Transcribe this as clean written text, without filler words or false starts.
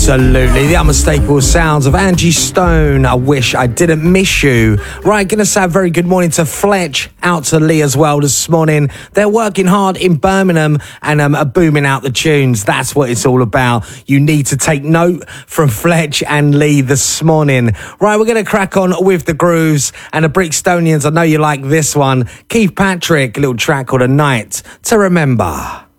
Absolutely, the unmistakable sounds of Angie Stone. I wish I didn't miss you. Right, gonna say a very good morning to Fletch, out to Lee as well this morning. They're working hard in Birmingham and are booming out the tunes. That's what it's all about. You need to take note from Fletch and Lee this morning. Right, we're gonna crack on with the grooves and the Brixtonians. I know you like this one. Keith Patrick, a little track called A Night to Remember.